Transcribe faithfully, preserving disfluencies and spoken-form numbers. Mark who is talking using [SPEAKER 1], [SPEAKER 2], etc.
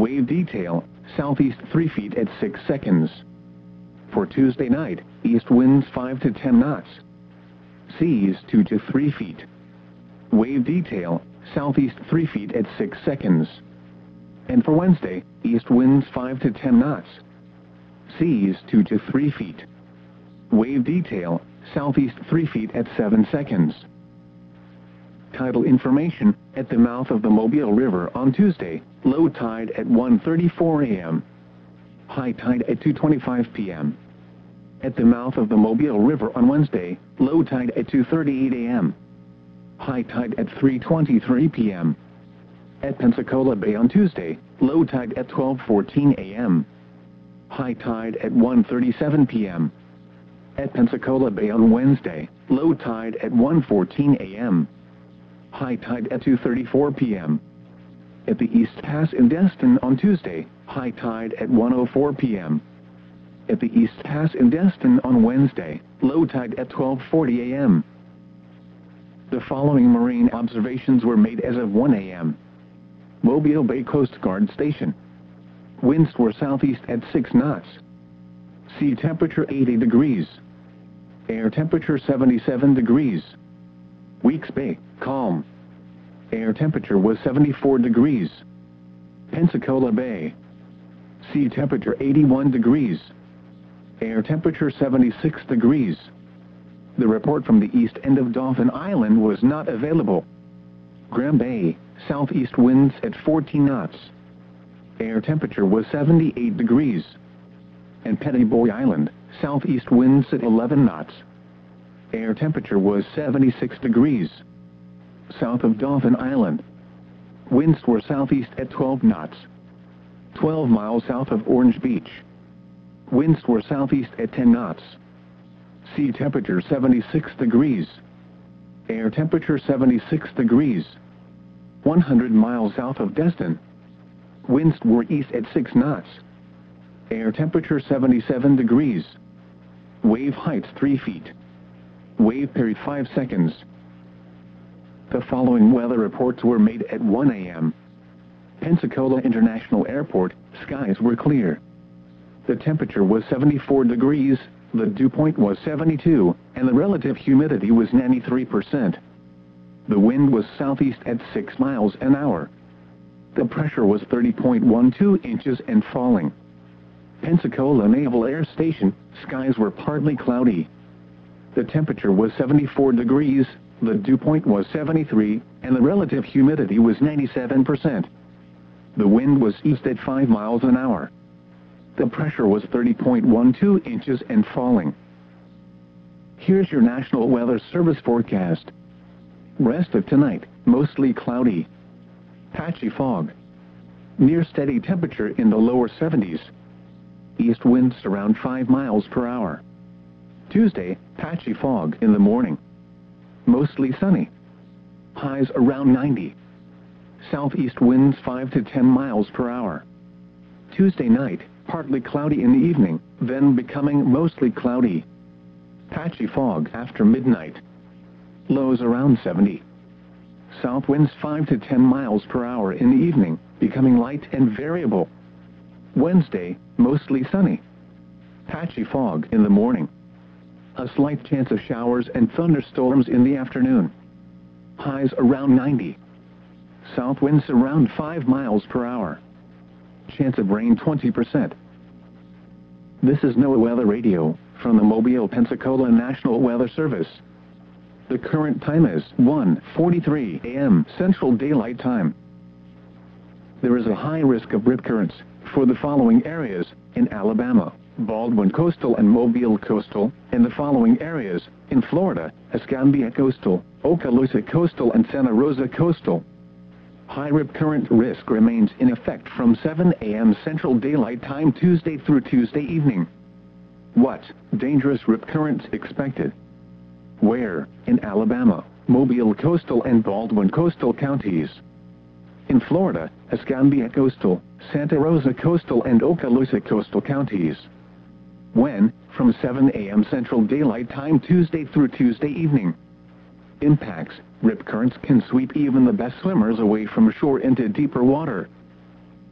[SPEAKER 1] Wave detail, southeast three feet at six seconds. For Tuesday night, east winds five to ten knots. Seas two to three feet. Wave detail, southeast three feet at six seconds. And for Wednesday, east winds five to ten knots. Seas two to three feet. Wave detail, southeast three feet at seven seconds. Tidal information, at the mouth of the Mobile River on Tuesday, low tide at one thirty-four a m High tide at two twenty-five p m At the mouth of the Mobile River on Wednesday, low tide at two thirty-eight a m High tide at three twenty-three p m At Pensacola Bay on Tuesday, low tide at twelve fourteen a m High tide at one thirty-seven p m At Pensacola Bay on Wednesday, low tide at one fourteen a m High tide at two thirty-four p m At the East Pass in Destin on Tuesday, high tide at one oh four p m At the East Pass in Destin on Wednesday, low tide at twelve forty a m The following marine observations were made as of one a m Mobile Bay Coast Guard Station. Winds were southeast at six knots. Sea temperature eighty degrees. Air temperature seventy-seven degrees. Weeks Bay, calm. Air temperature was seventy-four degrees. Pensacola Bay. Sea temperature eighty-one degrees. Air temperature seventy-six degrees. The report from the east end of Dauphin Island was not available. Graham Bay, southeast winds at fourteen knots. Air temperature was seventy-eight degrees. And Petty Boy Island, southeast winds at eleven knots. Air temperature was seventy-six degrees. South of Dauphin Island. Winds were southeast at twelve knots. twelve miles south of Orange Beach. Winds were southeast at ten knots. Sea temperature seventy-six degrees. Air temperature seventy-six degrees. one hundred miles south of Destin. Winds were east at six knots. Air temperature seventy-seven degrees. Wave height three feet. Wave period five seconds. The following weather reports were made at one a m Pensacola International Airport, skies were clear. The temperature was seventy-four degrees, the dew point was seventy-two, and the relative humidity was ninety-three percent. The wind was southeast at six miles an hour. The pressure was thirty point one two inches and falling. Pensacola Naval Air Station, skies were partly cloudy. The temperature was seventy-four degrees, the dew point was seventy-three, and the relative humidity was ninety-seven percent. The wind was east at five miles an hour. The pressure was thirty point one two inches and falling. Here's your National Weather Service forecast. Rest of tonight, mostly cloudy. Patchy fog. Near steady temperature in the lower seventies. East winds around five miles per hour. Tuesday, patchy fog in the morning. Mostly sunny. Highs around ninety. Southeast winds five to ten miles per hour. Tuesday night, partly cloudy in the evening, then becoming mostly cloudy. Patchy fog after midnight. Lows around seventy. South winds five to ten miles per hour in the evening, becoming light and variable. Wednesday, mostly sunny. Patchy fog in the morning. A slight chance of showers and thunderstorms in the afternoon. Highs around ninety. South winds around five miles per hour. Chance of rain twenty percent. This is NOAA Weather Radio, from the Mobile, Pensacola National Weather Service. The current time is one forty-three a m Central Daylight Time. There is a high risk of rip currents for the following areas in Alabama, Baldwin Coastal and Mobile Coastal, and the following areas in Florida, Escambia Coastal, Okaloosa Coastal and Santa Rosa Coastal. High rip current risk remains in effect from seven a m Central Daylight Time Tuesday through Tuesday evening. What dangerous rip currents expected? Where? In Alabama, Mobile Coastal and Baldwin Coastal counties. In Florida, Escambia Coastal, Santa Rosa Coastal and Okaloosa Coastal counties. When? From seven a m Central Daylight Time Tuesday through Tuesday evening. Impacts: rip currents can sweep even the best swimmers away from shore into deeper water.